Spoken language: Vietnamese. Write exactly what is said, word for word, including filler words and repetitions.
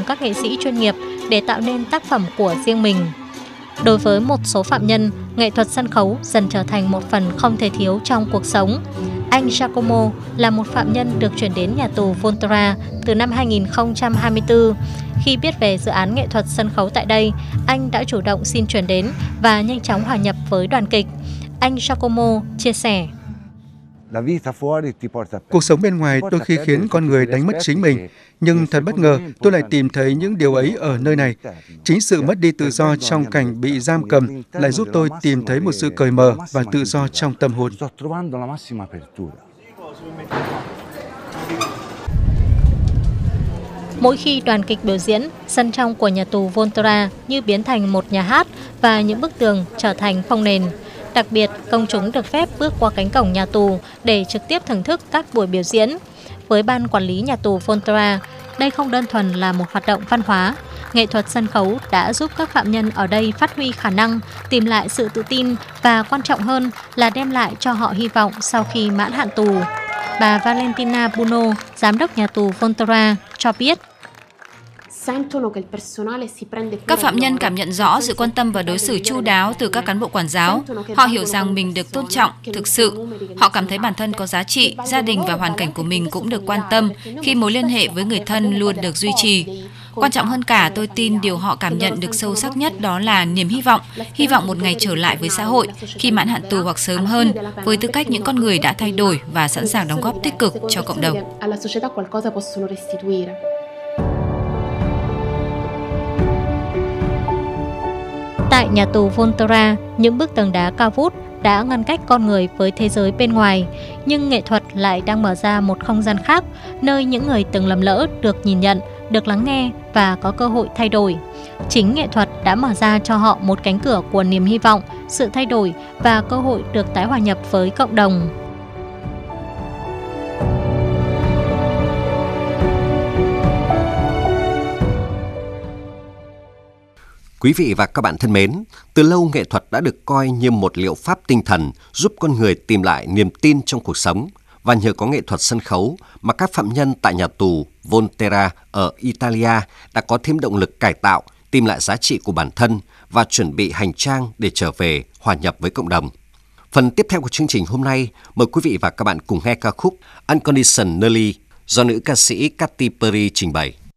các nghệ sĩ chuyên nghiệp để tạo nên tác phẩm của riêng mình. Đối với một số phạm nhân, nghệ thuật sân khấu dần trở thành một phần không thể thiếu trong cuộc sống. Anh Giacomo là một phạm nhân được chuyển đến nhà tù Volterra từ năm hai nghìn không trăm hai mươi tư. Khi biết về dự án nghệ thuật sân khấu tại đây, anh đã chủ động xin chuyển đến và nhanh chóng hòa nhập với đoàn kịch. Anh Giacomo chia sẻ: Cuộc sống bên ngoài đôi khi khiến con người đánh mất chính mình, nhưng thật bất ngờ tôi lại tìm thấy những điều ấy ở nơi này. Chính sự mất đi tự do trong cảnh bị giam cầm lại giúp tôi tìm thấy một sự cởi mở và tự do trong tâm hồn. Mỗi khi đoàn kịch biểu diễn, sân trong của nhà tù Volterra như biến thành một nhà hát và những bức tường trở thành phông nền. Đặc biệt, công chúng được phép bước qua cánh cổng nhà tù để trực tiếp thưởng thức các buổi biểu diễn. Với ban quản lý nhà tù Volterra, đây không đơn thuần là một hoạt động văn hóa. Nghệ thuật sân khấu đã giúp các phạm nhân ở đây phát huy khả năng, tìm lại sự tự tin và quan trọng hơn là đem lại cho họ hy vọng sau khi mãn hạn tù. Bà Valentina Buono, giám đốc nhà tù Volterra, cho biết: Các phạm nhân cảm nhận rõ sự quan tâm và đối xử chu đáo từ các cán bộ quản giáo. Họ hiểu rằng mình được tôn trọng, thực sự. Họ cảm thấy bản thân có giá trị, gia đình và hoàn cảnh của mình cũng được quan tâm khi mối liên hệ với người thân luôn được duy trì. Quan trọng hơn cả, tôi tin điều họ cảm nhận được sâu sắc nhất đó là niềm hy vọng, hy vọng một ngày trở lại với xã hội khi mãn hạn tù hoặc sớm hơn, với tư cách những con người đã thay đổi và sẵn sàng đóng góp tích cực cho cộng đồng. Tại nhà tù Volterra, những bức tường đá cao vút đã ngăn cách con người với thế giới bên ngoài, nhưng nghệ thuật lại đang mở ra một không gian khác, nơi những người từng lầm lỡ được nhìn nhận, được lắng nghe và có cơ hội thay đổi. Chính nghệ thuật đã mở ra cho họ một cánh cửa của niềm hy vọng, sự thay đổi và cơ hội được tái hòa nhập với cộng đồng. Quý vị và các bạn thân mến, từ lâu nghệ thuật đã được coi như một liệu pháp tinh thần giúp con người tìm lại niềm tin trong cuộc sống. Và nhờ có nghệ thuật sân khấu mà các phạm nhân tại nhà tù Volterra ở Italia đã có thêm động lực cải tạo, tìm lại giá trị của bản thân và chuẩn bị hành trang để trở về hòa nhập với cộng đồng. Phần tiếp theo của chương trình hôm nay, mời quý vị và các bạn cùng nghe ca khúc Unconditionally do nữ ca sĩ Katy Perry trình bày.